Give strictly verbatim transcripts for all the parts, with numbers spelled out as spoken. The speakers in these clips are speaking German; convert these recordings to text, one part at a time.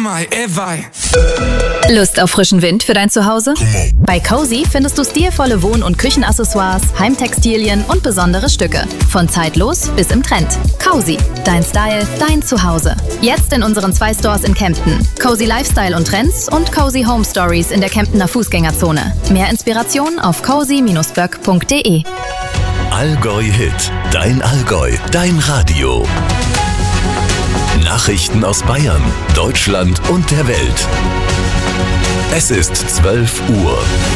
Lust auf frischen Wind für dein Zuhause? Bei Cozy findest du stilvolle Wohn- und Küchenaccessoires, Heimtextilien und besondere Stücke. Von zeitlos bis im Trend. Cozy, dein Style, dein Zuhause. Jetzt in unseren zwei Stores in Kempten. Cozy Lifestyle und Trends und Cozy Home Stories in der Kemptener Fußgängerzone. Mehr Inspiration auf cozy Bindestrich böck punkt de. Allgäu Hit, dein Allgäu, dein Radio. Nachrichten aus Bayern, Deutschland und der Welt. Es ist zwölf Uhr.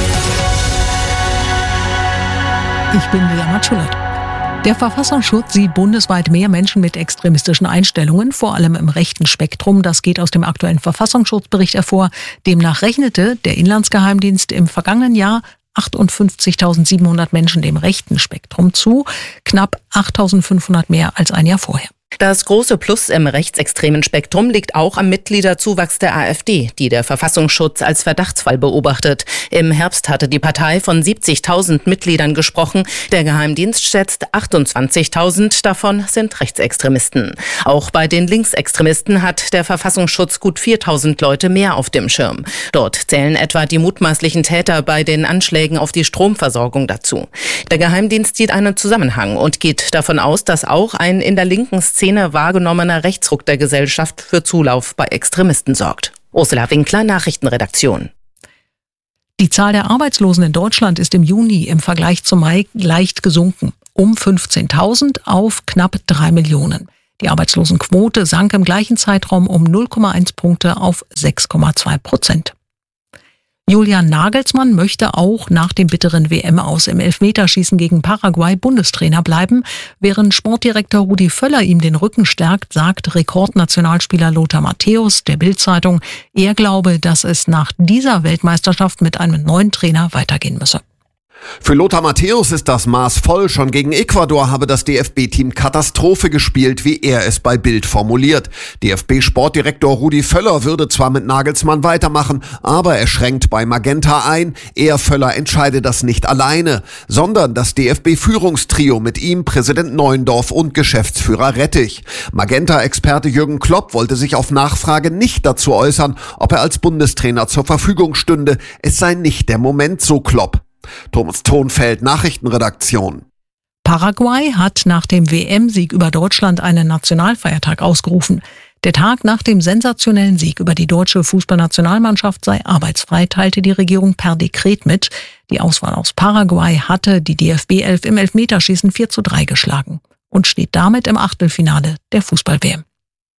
Ich bin Lea Matschulat. Der Verfassungsschutz sieht bundesweit mehr Menschen mit extremistischen Einstellungen, vor allem im rechten Spektrum. Das geht aus dem aktuellen Verfassungsschutzbericht hervor. Demnach rechnete der Inlandsgeheimdienst im vergangenen Jahr achtundfünfzigtausendsiebenhundert Menschen dem rechten Spektrum zu, knapp achttausendfünfhundert mehr als ein Jahr vorher. Das große Plus im rechtsextremen Spektrum liegt auch am Mitgliederzuwachs der AfD, die der Verfassungsschutz als Verdachtsfall beobachtet. Im Herbst hatte die Partei von siebzigtausend Mitgliedern gesprochen. Der Geheimdienst schätzt achtundzwanzigtausend, davon sind Rechtsextremisten. Auch bei den Linksextremisten hat der Verfassungsschutz gut viertausend Leute mehr auf dem Schirm. Dort zählen etwa die mutmaßlichen Täter bei den Anschlägen auf die Stromversorgung dazu. Der Geheimdienst sieht einen Zusammenhang und geht davon aus, dass auch ein in der linken Szene wahrgenommener Rechtsruck der Gesellschaft für Zulauf bei Extremisten sorgt. Ursula Winkler, Nachrichtenredaktion. Die Zahl der Arbeitslosen in Deutschland ist im Juni im Vergleich zum Mai leicht gesunken. Um fünfzehntausend auf knapp drei Millionen. Die Arbeitslosenquote sank im gleichen Zeitraum um null Komma eins Punkte auf sechs Komma zwei Prozent. Julian Nagelsmann möchte auch nach dem bitteren W M-Aus im Elfmeterschießen gegen Paraguay Bundestrainer bleiben. Während Sportdirektor Rudi Völler ihm den Rücken stärkt, sagt Rekordnationalspieler Lothar Matthäus der Bild-Zeitung, er glaube, dass es nach dieser Weltmeisterschaft mit einem neuen Trainer weitergehen müsse. Für Lothar Matthäus ist das Maß voll. Schon gegen Ecuador habe das D F B-Team Katastrophe gespielt, wie er es bei Bild formuliert. D F B-Sportdirektor Rudi Völler würde zwar mit Nagelsmann weitermachen, aber er schränkt bei Magenta ein. Er, Völler, entscheide das nicht alleine, sondern das D F B-Führungstrio mit ihm, Präsident Neuendorf und Geschäftsführer Rettich. Magenta-Experte Jürgen Klopp wollte sich auf Nachfrage nicht dazu äußern, ob er als Bundestrainer zur Verfügung stünde. Es sei nicht der Moment, so Klopp. Thomas Thonfeld, Nachrichtenredaktion. Paraguay hat nach dem W M-Sieg über Deutschland einen Nationalfeiertag ausgerufen. Der Tag nach dem sensationellen Sieg über die deutsche Fußballnationalmannschaft sei arbeitsfrei, teilte die Regierung per Dekret mit. Die Auswahl aus Paraguay hatte die D F B elf im Elfmeterschießen vier zu drei geschlagen und steht damit im Achtelfinale der Fußball-W M.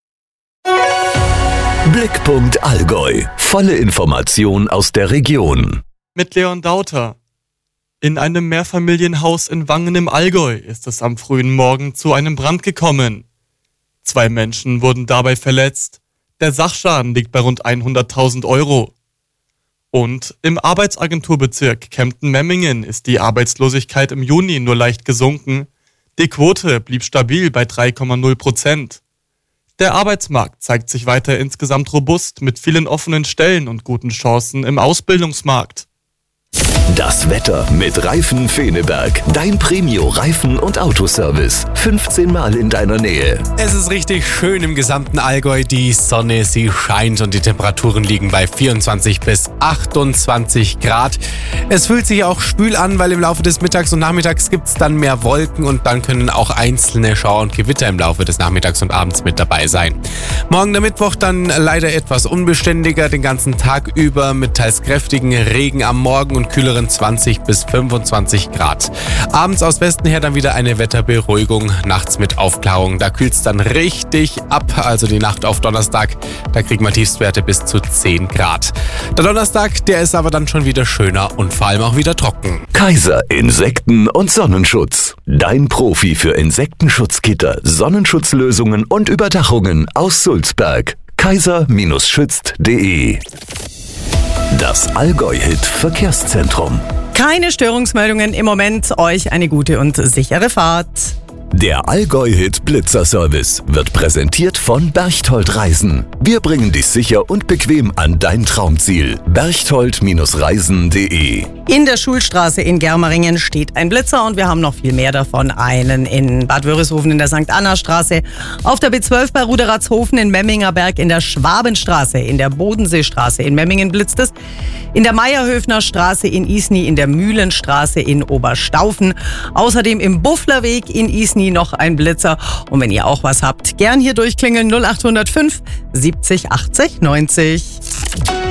Blickpunkt Allgäu. Volle Information aus der Region. Mit Leon Dauter. In einem Mehrfamilienhaus in Wangen im Allgäu ist es am frühen Morgen zu einem Brand gekommen. Zwei Menschen wurden dabei verletzt. Der Sachschaden liegt bei rund hunderttausend Euro. Und im Arbeitsagenturbezirk Kempten-Memmingen ist die Arbeitslosigkeit im Juni nur leicht gesunken. Die Quote blieb stabil bei drei Komma null Prozent. Der Arbeitsmarkt zeigt sich weiter insgesamt robust mit vielen offenen Stellen und guten Chancen im Ausbildungsmarkt. Das Wetter mit Reifen Feneberg. Dein Premio-Reifen- und Autoservice. fünfzehn Mal in deiner Nähe. Es ist richtig schön im gesamten Allgäu. Die Sonne, sie scheint und die Temperaturen liegen bei vierundzwanzig bis achtundzwanzig Grad. Es fühlt sich auch schwül an, weil im Laufe des Mittags und Nachmittags gibt es dann mehr Wolken und dann können auch einzelne Schauer und Gewitter im Laufe des Nachmittags und Abends mit dabei sein. Morgen der Mittwoch dann leider etwas unbeständiger, den ganzen Tag über mit teils kräftigen Regen am Morgen und kühleren zwanzig bis fünfundzwanzig Grad. Abends aus Westen her dann wieder eine Wetterberuhigung, nachts mit Aufklärung. Da kühlt es dann richtig ab, also die Nacht auf Donnerstag, da kriegen wir Tiefstwerte bis zu zehn Grad. Der Donnerstag, der ist aber dann schon wieder schöner und vor allem auch wieder trocken. Kaiser Insekten- und Sonnenschutz. Dein Profi für Insektenschutzgitter, Sonnenschutzlösungen und Überdachungen aus Sulzberg. kaiser Schützt punkt de. Das Allgäu-Hit Verkehrszentrum. Keine Störungsmeldungen im Moment. Euch eine gute und sichere Fahrt. Der Allgäu-Hit Blitzer-Service wird präsentiert von Berchtold Reisen. Wir bringen dich sicher und bequem an dein Traumziel. berchtold Reisen punkt de. In der Schulstraße in Germeringen steht ein Blitzer und wir haben noch viel mehr davon. Einen in Bad Wörishofen in der Sankt Anna Straße, auf der B zwölf bei Ruderatshofen in Memmingerberg, in der Schwabenstraße, in der Bodenseestraße in Memmingen blitzt es, in der Meierhöfner Straße in Isny, in der Mühlenstraße in Oberstaufen, außerdem im Bufflerweg in Isny noch ein Blitzer. Und wenn ihr auch was habt, gern hier durchklingeln null acht null fünf siebzig achtzig neunzig.